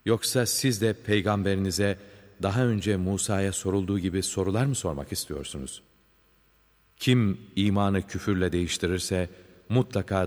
Yoksa siz de peygamberinize daha önce Musa'ya sorulduğu gibi sorular mı sormak istiyorsunuz? Kim imanı küfürle değiştirirse mutlaka